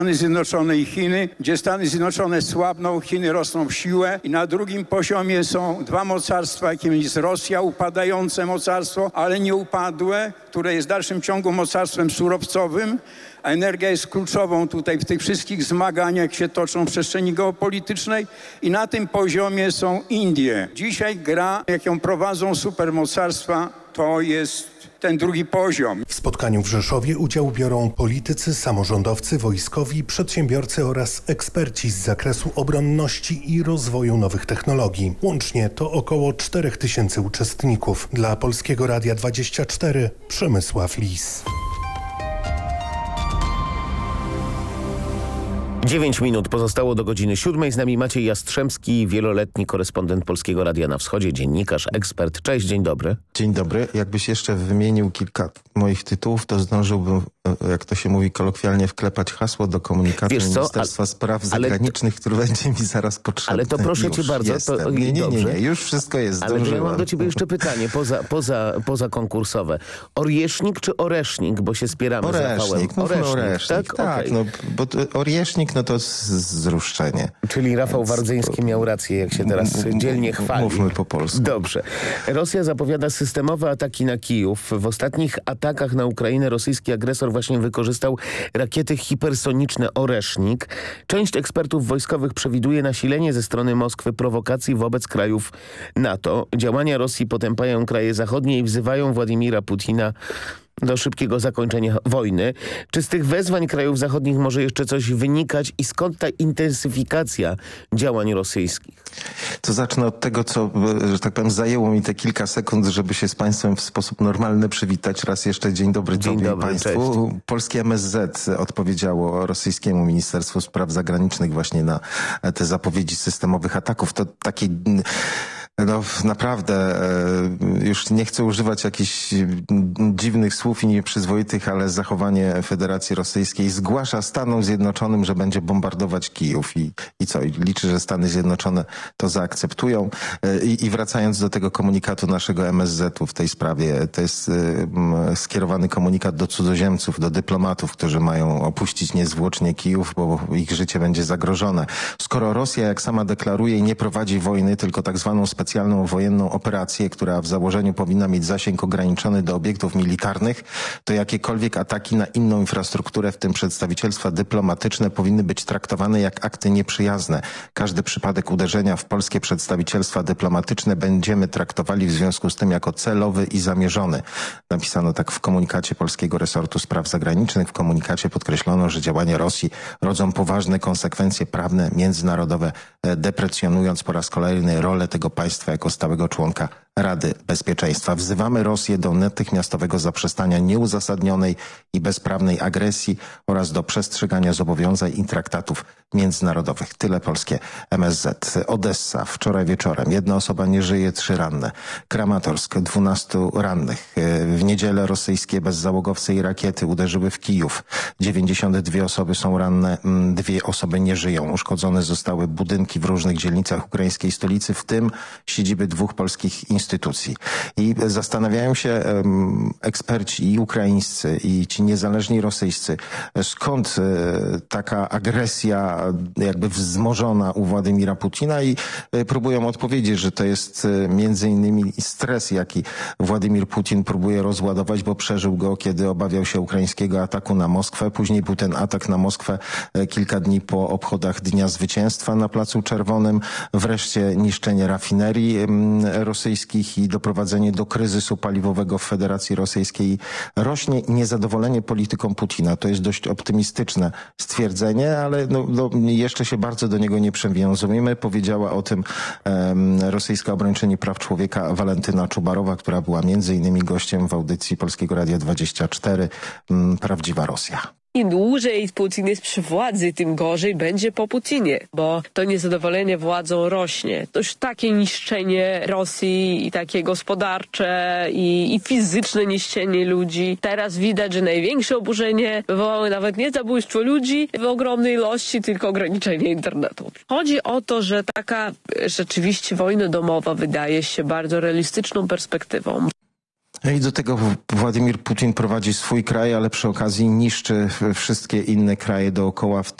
Stany Zjednoczone i Chiny, gdzie Stany Zjednoczone słabną, Chiny rosną w siłę i na drugim poziomie są dwa mocarstwa, jakim jest Rosja, upadające mocarstwo, ale nie upadłe, które jest w dalszym ciągu mocarstwem surowcowym, a energia jest kluczową tutaj w tych wszystkich zmaganiach, jak się toczą w przestrzeni geopolitycznej i na tym poziomie są Indie. Dzisiaj gra, jaką prowadzą supermocarstwa, to jest ten drugi poziom. W spotkaniu w Rzeszowie udział biorą politycy, samorządowcy, wojskowi, przedsiębiorcy oraz eksperci z zakresu obronności i rozwoju nowych technologii. Łącznie to około 4000 uczestników. Dla Polskiego Radia 24 Przemysław Lis. 9 minut pozostało do godziny 7. Z nami Maciej Jastrzębski, wieloletni korespondent Polskiego Radia na Wschodzie, dziennikarz, ekspert. Cześć, dzień dobry. Dzień dobry. Jakbyś jeszcze wymienił kilka moich tytułów, to zdążyłbym, jak to się mówi kolokwialnie, wklepać hasło do komunikatu Ministerstwa Spraw Zagranicznych, który będzie mi zaraz potrzebny. Ale to proszę cię bardzo. To, nie, już wszystko jest. Ale ja mam do ciebie jeszcze pytanie, poza konkursowe. Oriesznik czy oresznik, bo się spieramy z Rafałem? Oresznik, tak? Okay. No, bo oriesznik, no to zruszczenie. Czyli Rafał Wardzyński miał rację, jak się teraz dzielnie chwali. Mówmy po polsku. Dobrze. Rosja zapowiada systemowe ataki na Kijów. W ostatnich atakach na Ukrainę rosyjski agresor właśnie wykorzystał rakiety hipersoniczne Oresznik. Część ekspertów wojskowych przewiduje nasilenie ze strony Moskwy prowokacji wobec krajów NATO. Działania Rosji potępiają kraje zachodnie i wzywają Władimira Putina do szybkiego zakończenia wojny. Czy z tych wezwań krajów zachodnich może jeszcze coś wynikać i skąd ta intensyfikacja działań rosyjskich? To zacznę od tego, co, że tak powiem, zajęło mi te kilka sekund, żeby się z Państwem w sposób normalny przywitać. Raz jeszcze dzień dobry Tobie i Państwu. Cześć. Polskie MSZ odpowiedziało rosyjskiemu Ministerstwu Spraw Zagranicznych właśnie na te zapowiedzi systemowych ataków. To takie... No naprawdę, już nie chcę używać jakichś dziwnych słów i nieprzyzwoitych, ale zachowanie Federacji Rosyjskiej zgłasza Stanom Zjednoczonym, że będzie bombardować Kijów i co? I liczy, że Stany Zjednoczone to zaakceptują. I wracając do tego komunikatu naszego MSZ-u w tej sprawie, to jest skierowany komunikat do cudzoziemców, do dyplomatów, którzy mają opuścić niezwłocznie Kijów, bo ich życie będzie zagrożone. Skoro Rosja, jak sama deklaruje, nie prowadzi wojny, tylko tak zwaną specjalną wojenną operację, która w założeniu powinna mieć zasięg ograniczony do obiektów militarnych, to jakiekolwiek ataki na inną infrastrukturę, w tym przedstawicielstwa dyplomatyczne, powinny być traktowane jak akty nieprzyjazne. Każdy przypadek uderzenia w polskie przedstawicielstwa dyplomatyczne będziemy traktowali w związku z tym jako celowy i zamierzony. Napisano tak w komunikacie Polskiego Resortu Spraw Zagranicznych. W komunikacie podkreślono, że działania Rosji rodzą poważne konsekwencje prawne, międzynarodowe, deprecjonując po raz kolejny rolę tego państwa jako stałego członka Rady Bezpieczeństwa. Wzywamy Rosję do natychmiastowego zaprzestania nieuzasadnionej i bezprawnej agresji oraz do przestrzegania zobowiązań i traktatów międzynarodowych. Tyle polskie MSZ. Odessa wczoraj wieczorem. 1 osoba nie żyje, 3 ranne. Kramatorsk 12 rannych. W niedzielę rosyjskie bezzałogowce i rakiety uderzyły w Kijów. 92 osoby są ranne, 2 osoby nie żyją. Uszkodzone zostały budynki w różnych dzielnicach ukraińskiej stolicy, w tym siedziby 2 polskich instytucji. I zastanawiają się eksperci i ukraińscy, i ci niezależni rosyjscy, skąd taka agresja jakby wzmożona u Władimira Putina, i próbują odpowiedzieć, że to jest między innymi stres, jaki Władimir Putin próbuje rozładować, bo przeżył go, kiedy obawiał się ukraińskiego ataku na Moskwę. Później był ten atak na Moskwę kilka dni po obchodach Dnia Zwycięstwa na Placu Czerwonym. Wreszcie niszczenie rafinerii rosyjskich i doprowadzenie do kryzysu paliwowego w Federacji Rosyjskiej. Rośnie niezadowolenie polityką Putina. To jest dość optymistyczne stwierdzenie, ale jeszcze się bardzo do niego nie przywiązujemy. Powiedziała o tym rosyjska obrończyni praw człowieka Walentyna Czubarowa, która była między innymi gościem w audycji Polskiego Radia 24 Prawdziwa Rosja. Im dłużej Putin jest przy władzy, tym gorzej będzie po Putinie, bo to niezadowolenie władzą rośnie. To już takie niszczenie Rosji i takie gospodarcze i fizyczne niszczenie ludzi. Teraz widać, że największe oburzenie wywołały nawet nie zabójstwo ludzi w ogromnej ilości, tylko ograniczenie internetu. Chodzi o to, że taka rzeczywiście wojna domowa wydaje się bardzo realistyczną perspektywą. I do tego Władimir Putin prowadzi swój kraj, ale przy okazji niszczy wszystkie inne kraje dookoła,